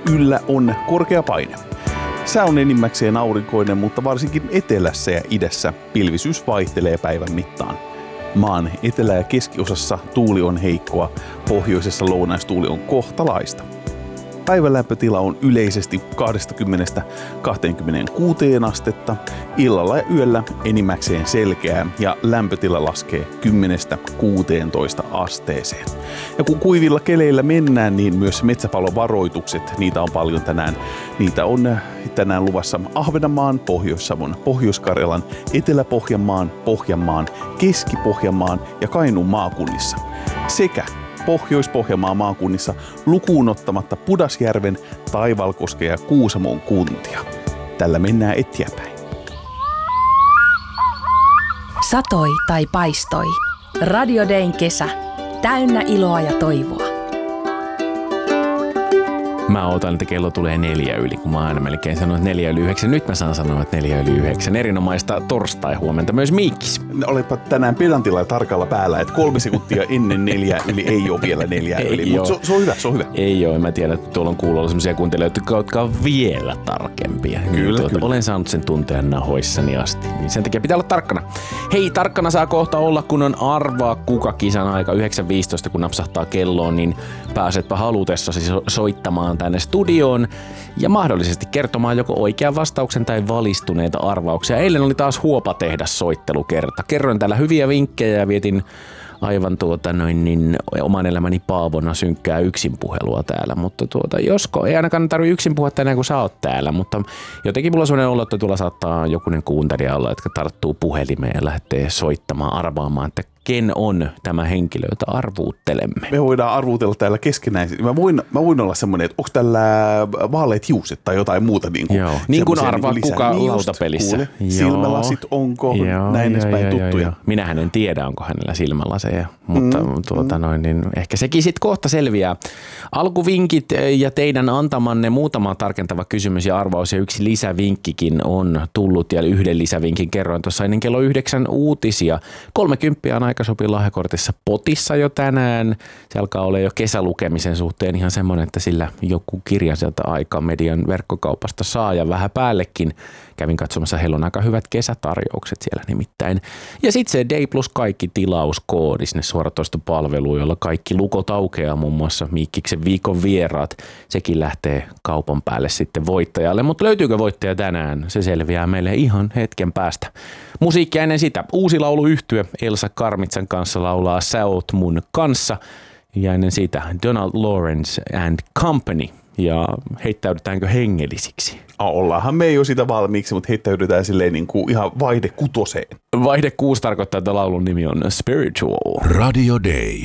yllä on korkea paine. Sää on enimmäkseen aurinkoinen, mutta varsinkin etelässä ja idässä pilvisyys vaihtelee päivän mittaan. Maan etelä- ja keskiosassa tuuli on heikkoa, pohjoisessa lounaistuuli on kohtalaista. Päivän lämpötila on yleisesti 20–26 astetta, illalla ja yöllä enimmäkseen selkeää ja lämpötila laskee 10–16 asteeseen. Ja kun kuivilla keleillä mennään, niin myös metsäpalovaroitukset, niitä on paljon tänään. Niitä on tänään luvassa Ahvenanmaan, Pohjois-Savon, Pohjois-Karjalan, Etelä-Pohjanmaan, Pohjanmaan, Keski-Pohjanmaan ja Kainuun maakunnissa sekä Pohjois-Pohjanmaan maakunnissa lukuun ottamatta Pudasjärven, Taivalkosken ja Kuusamon kuntia. Tällä mennään eteenpäin. Satoi tai paistoi. Radio Dayn kesä. Täynnä iloa ja toivoa. Mä ootan, että kello tulee 4 yli, kun mä aina melkein sanon, että 4 yli 9. Nyt mä saan sanoa, että 4 yli 9. Erinomaista torstai-huomenta myös Miikkis. Oletpa tänään pedantilla ja tarkalla päällä, että 3 sekuntia ennen 4 yli ei ole vielä 4 yli, mutta se on hyvä, se on hyvä. Ei ole, mä tiedän, että tuolla on kuulolla sellaisia kuuntelijoita, jotka on vielä tarkempia. Kyllä. Olen saanut sen tunteen nahoissani asti, niin sen takia pitää olla tarkkana. Hei, tarkkana saa kohta olla, kun on arvaa kuka kisan aika 9.15, kun napsahtaa kelloon, niin pääsetpä halutessasi soittamaan tänne studioon ja mahdollisesti kertomaan joko oikean vastauksen tai valistuneita arvauksia. Eilen oli taas huopatehdas soittelukerta. Kerroin täällä hyviä vinkkejä ja vietin aivan oman elämäni paavona synkkää yksinpuhelua täällä, mutta josko ei ainakaan tarvitse yksin puhua tänään, kun sä oot täällä, mutta jotenkin mulla on sellainen olo, että tuolla saattaa jokunen kuuntelija olla, jotka tarttuu puhelimeen ja lähtee soittamaan, arvaamaan, että ken on tämä henkilö, jota arvuuttelemme. Me voidaan arvuutella täällä keskenään. Mä voin olla semmoinen, että onko tällä vaaleat hiukset tai jotain muuta. Joo, niin kuin arvaa kuka lautapelissä. Kuule, silmälasit onko, näin edespäin tuttuja. Joo. Minähän en tiedä, onko hänellä silmälaseja, mutta niin ehkä sekin sitten kohta selviää. Alkuvinkit ja teidän antamanne muutama tarkentava kysymys ja arvaus ja yksi lisävinkkikin on tullut ja yhden lisävinkin kerroin tuossa ennen kello 9 uutisia. 30 on aika sopii lahjakortissa potissa jo tänään. Se alkaa olla jo kesälukemisen suhteen ihan semmoinen, että sillä joku kirja sieltä Aika Median verkkokaupasta saa ja vähän päällekin. Kävin katsomassa, heillä on aika hyvät kesätarjoukset siellä nimittäin. Ja sitten se Day Plus kaikki tilauskoodi sinne suoratoistopalveluun, jolla kaikki lukot aukeaa, muun muassa Miikkiksen viikon vieraat. Sekin lähtee kaupan päälle sitten voittajalle, mutta löytyykö voittaja tänään? Se selviää meille ihan hetken päästä. Musiikkia ennen sitä. Uusi lauluyhtye Elsa Karmitsan kanssa laulaa Sä oot mun kanssa. Ja ennen sitä Donald Lawrence and Company. Ja heittäydytäänkö hengellisiksi? Ollaanhan me ei ole sitä valmiiksi, mutta heittäydytään silleen niin kuin ihan vaihde 6. Vaihde 6 tarkoittaa, että laulun nimi on Spiritual. Radio Day.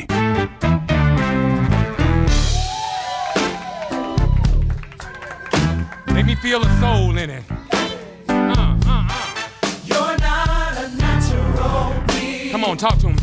Make me feel the soul in it. You're not a natural being. Come on, talk to him.